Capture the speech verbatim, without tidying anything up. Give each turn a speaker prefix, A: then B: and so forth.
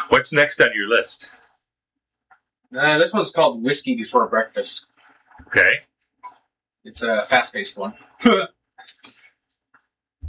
A: What's next on your list?
B: Uh, this one's called Whiskey Before Breakfast.
A: Okay.
B: It's a fast-paced one.